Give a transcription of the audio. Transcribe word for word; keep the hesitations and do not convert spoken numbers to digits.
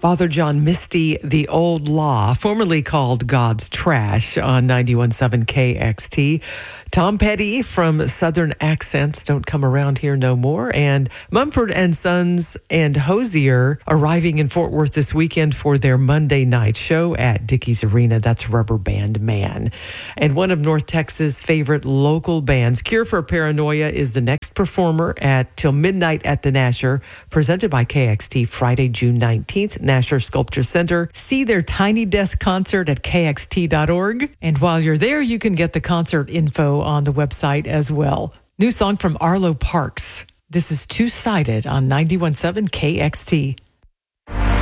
Father John Misty, The Old Law, formerly called God's Trash on ninety-one point seven K X T. Tom Petty from Southern Accents Don't Come Around Here No More, and Mumford and Sons and Hosier arriving in Fort Worth this weekend for their Monday night show at Dickies Arena. That's Rubber Band Man. And one of North Texas' favorite local bands, Cure for Paranoia, is the next performer at Till Midnight at the Nasher, presented by K X T Friday, June nineteenth, Nasher Sculpture Center. See their Tiny Desk concert at K X T dot org. And while you're there, you can get the concert info on the website as well. New song from Arlo Parks. This is Two-Sided on ninety-one point seven K X T.